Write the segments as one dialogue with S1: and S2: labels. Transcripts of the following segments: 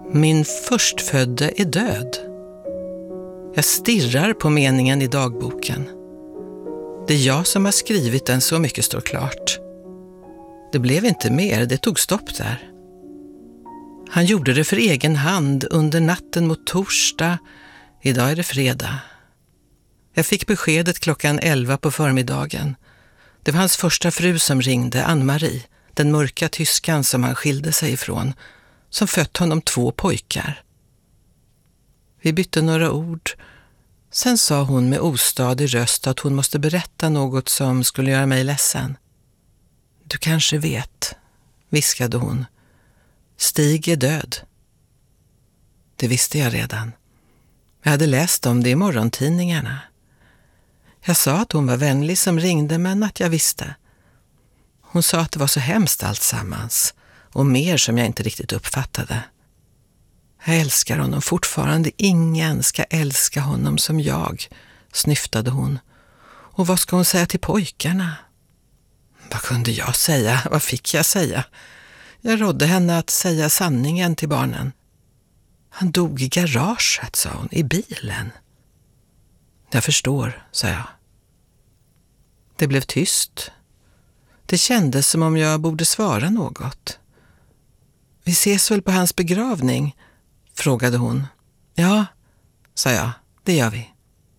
S1: Min förstfödde är död. Jag stirrar på meningen i dagboken. Det är jag som har skrivit den, så mycket står klart. Det blev inte mer, det tog stopp där. Han gjorde det för egen hand under natten mot torsdag. Idag är det fredag. Jag fick beskedet klockan 11 på förmiddagen. Det var hans första fru som ringde, Ann-Marie, den mörka tyskan som han skilde sig ifrån, som fött honom 2 pojkar. Vi bytte några ord. Sen sa hon med ostadig röst att hon måste berätta något som skulle göra mig ledsen. Du kanske vet, viskade hon. Stig är död. Det visste jag redan. Jag hade läst om det i morgontidningarna. Jag sa att hon var vänlig som ringde, men att jag visste. Hon sa att det var så hemskt alltsammans, och mer som jag inte riktigt uppfattade. Jag älskar honom fortfarande. Ingen ska älska honom som jag, snyftade hon. Och vad ska hon säga till pojkarna? Vad kunde jag säga? Vad fick jag säga? Jag rådde henne att säga sanningen till barnen. Han dog i garaget, sa hon, i bilen. Jag förstår, sa jag. Det blev tyst. Det kändes som om jag borde svara något. Vi ses väl på hans begravning? Frågade hon. Ja, sa jag, det gör vi.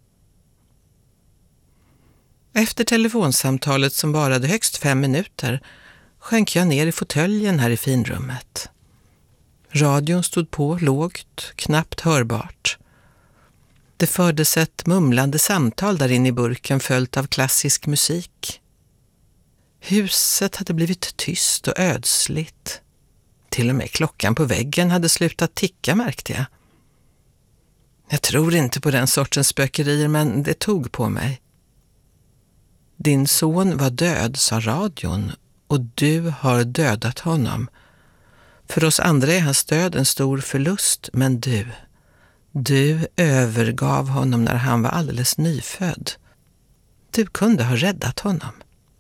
S1: Efter telefonsamtalet som varade högst 5 minuter sjönk jag ner i fåtöljen här i finrummet. Radion stod på lågt, knappt hörbart. Det fördes ett mumlande samtal där inne i burken följt av klassisk musik. Huset hade blivit tyst och ödsligt. Till och med klockan på väggen hade slutat ticka, märkte jag. Jag tror inte på den sortens spökerier, men det tog på mig. Din son var död, sa radion, och du har dödat honom. För oss andra är hans död en stor förlust, men du övergav honom när han var alldeles nyfödd. Du kunde ha räddat honom.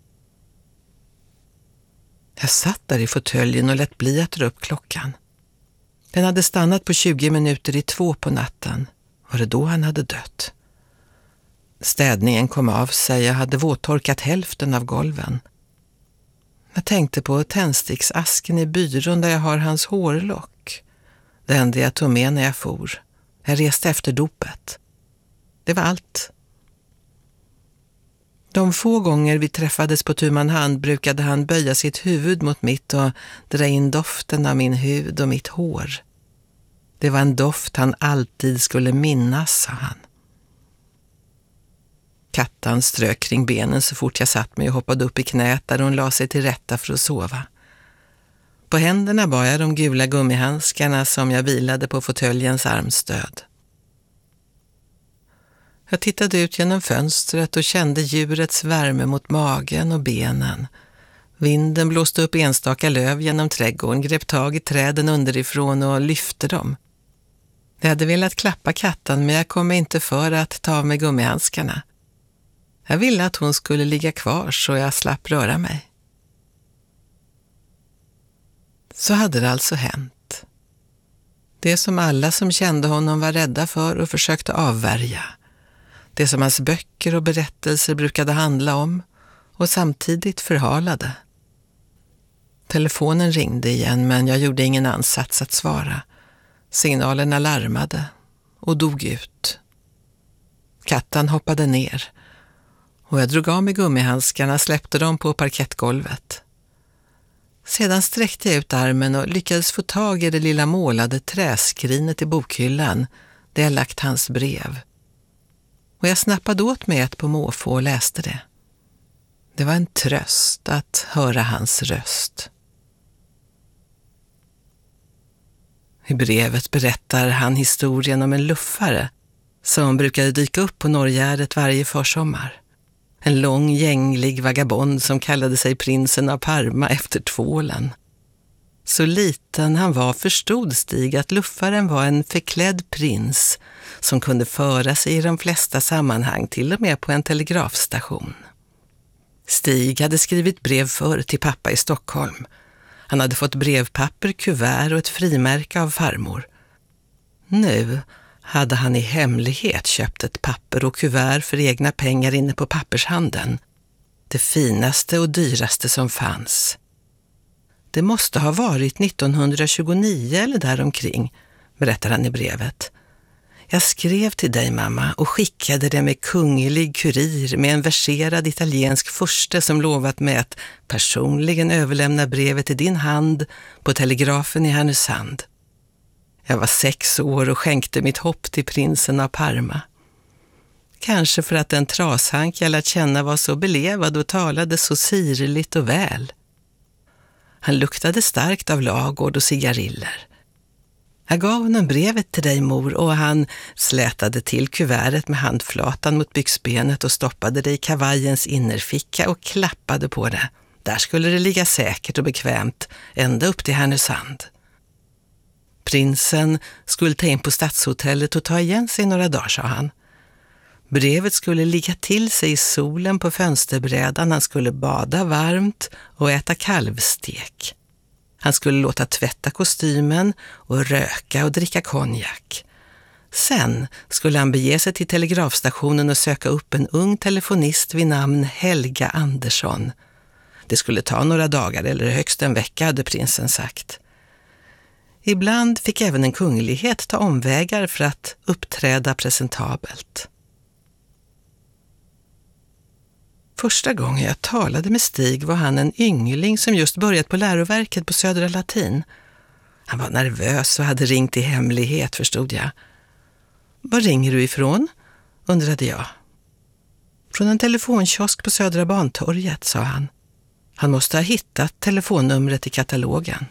S1: Jag satt där i fåtöljen och lät bli att dra upp klockan. Den hade stannat på 20 minuter i 2 på natten. Var det då han hade dött? Städningen kom av sig. Jag hade våttorkat hälften av golven. Jag tänkte på tändsticksasken i byrån där jag har hans hårlock. Det enda jag tog med när jag for. Jag reste efter dopet. Det var allt. De få gånger vi träffades på tu man hand brukade han böja sitt huvud mot mitt och dra in doften av min hud och mitt hår. Det var en doft han alltid skulle minnas, sa han. Kattan strök kring benen så fort jag satt mig och hoppade upp i knät där hon la sig till rätta för att sova. På händerna bar jag de gula gummihandskarna som jag vilade på fåtöljens armstöd. Jag tittade ut genom fönstret och kände djurets värme mot magen och benen. Vinden blåste upp enstaka löv genom trädgården, grep tag i träden underifrån och lyfte dem. Jag hade velat klappa katten, men jag kom inte för att ta av mig gummihandskarna. Jag ville att hon skulle ligga kvar så jag slapp röra mig. Så hade det alltså hänt. Det som alla som kände honom var rädda för och försökte avvärja. Det som hans böcker och berättelser brukade handla om och samtidigt förhalade. Telefonen ringde igen, men jag gjorde ingen ansats att svara. Signalerna larmade och dog ut. Katten hoppade ner och jag drog av mig gummihandskarna och släppte dem på parkettgolvet. Sedan sträckte jag ut armen och lyckades få tag i det lilla målade träskrinet i bokhyllan där jag lagt hans brev. Och jag snappade åt mig ett på måfå och läste det. Det var en tröst att höra hans röst. I brevet berättar han historien om en luffare som brukade dyka upp på Norrgärdet varje försommar. En lång, gänglig vagabond som kallade sig prinsen av Parma efter tvålen. Så liten han var förstod Stig att luffaren var en förklädd prins som kunde föra sig i de flesta sammanhang, till och med på en telegrafstation. Stig hade skrivit brev förr till pappa i Stockholm. Han hade fått brevpapper, kuvert och ett frimärke av farmor. Nu hade han i hemlighet köpt ett papper och kuvert för egna pengar inne på pappershandeln. Det finaste och dyraste som fanns. Det måste ha varit 1929 eller däromkring, berättar han i brevet. Jag skrev till dig, mamma, och skickade det med kunglig kurir med en verserad italiensk furste som lovat mig att personligen överlämna brevet i din hand på telegrafen i Härnösand. Jag var 6 år och skänkte mitt hopp till prinsen av Parma. Kanske för att den trashank jag lärt känna var så belevad och talade så sirligt och väl. Han luktade starkt av lagård och cigariller. Jag gav honom brevet till dig, mor, och han slätade till kuvertet med handflatan mot byxbenet och stoppade det i kavajens innerficka och klappade på det. Där skulle det ligga säkert och bekvämt, ända upp till Härnösand. Prinsen skulle ta in på stadshotellet och ta igen sig några dagar, sa han. Brevet skulle ligga till sig i solen på fönsterbrädan. Han skulle bada varmt och äta kalvstek. Han skulle låta tvätta kostymen och röka och dricka konjak. Sen skulle han bege sig till telegrafstationen och söka upp en ung telefonist vid namn Helga Andersson. Det skulle ta några dagar eller högst en vecka, hade prinsen sagt. Ibland fick även en kunglighet ta omvägar för att uppträda presentabelt. Första gången jag talade med Stig var han en yngling som just börjat på läroverket på Södra Latin. Han var nervös och hade ringt i hemlighet, förstod jag. Var ringer du ifrån? Undrade jag. Från en telefonkiosk på Södra Bantorget, sa han. Han måste ha hittat telefonnumret i katalogen.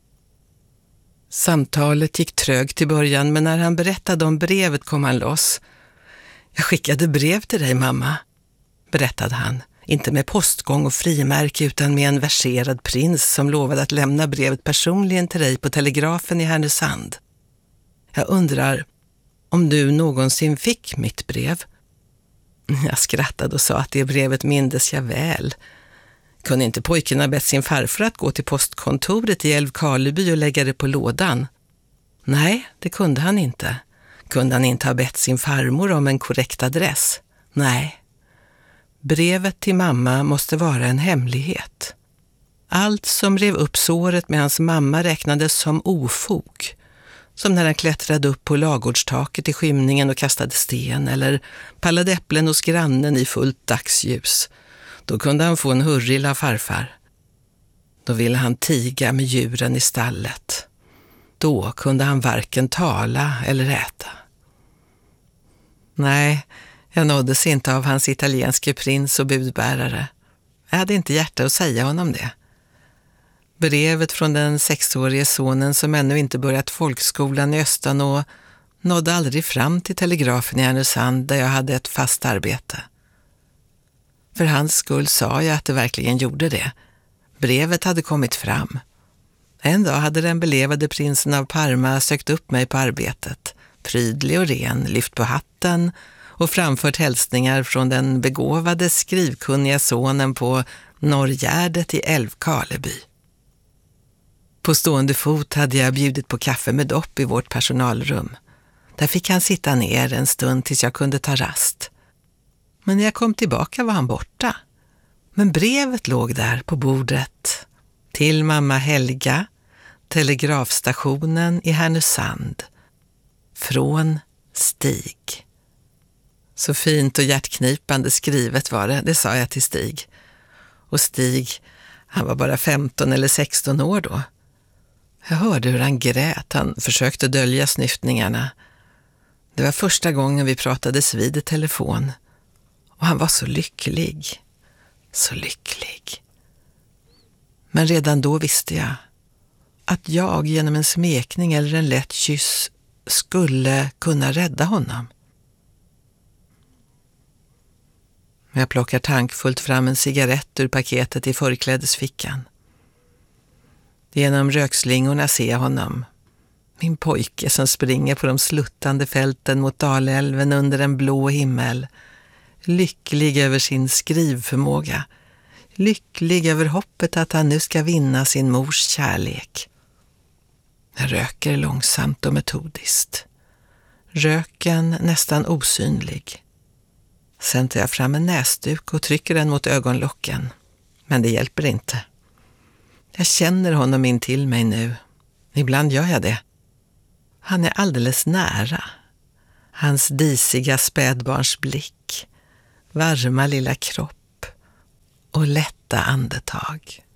S1: Samtalet gick trögt i början, men när han berättade om brevet kom han loss. Jag skickade brev till dig, mamma, berättade han. Inte med postgång och frimärke utan med en verserad prins som lovade att lämna brevet personligen till dig på telegrafen i Härnösand. Jag undrar om du någonsin fick mitt brev? Jag skrattade och sa att det brevet mindes jag väl. Kunde inte pojken ha bett sin farfar att gå till postkontoret i Älvkarleby och lägga det på lådan? Nej, det kunde han inte. Kunde han inte ha bett sin farmor om en korrekt adress? Nej. Brevet till mamma måste vara en hemlighet. Allt som rev upp såret med hans mamma räknades som ofog. Som när han klättrade upp på lagårdstaket i skymningen och kastade sten eller pallade äpplen hos grannen i fullt dagsljus. Då kunde han få en hurril av farfar. Då ville han tiga med djuren i stallet. Då kunde han varken tala eller äta. Nej, jag nåddes inte av hans italienske prins och budbärare. Jag hade inte hjärta att säga honom det. Brevet från den 6-årige sonen som ännu inte börjat folkskolan i Östanå nådde aldrig fram till telegrafen i Härnösand där jag hade ett fast arbete. För hans skull sa jag att det verkligen gjorde det. Brevet hade kommit fram. En dag hade den belevade prinsen av Parma sökt upp mig på arbetet. Prydlig och ren, lyft på hatten och framfört hälsningar från den begåvade skrivkunniga sonen på Norrgärdet i Älvkarleby. På stående fot hade jag bjudit på kaffe med dopp i vårt personalrum. Där fick han sitta ner en stund tills jag kunde ta rast. Men när jag kom tillbaka var han borta. Men brevet låg där på bordet. Till mamma Helga, telegrafstationen i Härnösand. Från Stig. Så fint och hjärtknipande skrivet var det sa jag till Stig. Och Stig, han var bara 15 eller 16 år då. Jag hörde hur han grät, han försökte dölja snyftningarna. Det var första gången vi pratades vid i telefon. Och han var så lycklig. Så lycklig. Men redan då visste jag att jag genom en smekning eller en lätt kyss skulle kunna rädda honom. Jag plockar tankfullt fram en cigarett ur paketet i förklädesfickan. Genom rökslingorna ser jag honom. Min pojke som springer på de sluttande fälten mot Dalälven under en blå himmel. Lycklig över sin skrivförmåga. Lycklig över hoppet att han nu ska vinna sin mors kärlek. Jag röker långsamt och metodiskt. Röken nästan osynlig. Sen tar jag fram en näsduk och trycker den mot ögonlocken. Men det hjälper inte. Jag känner honom in till mig nu. Ibland gör jag det. Han är alldeles nära. Hans disiga spädbarnsblick, varma lilla kropp och lätta andetag.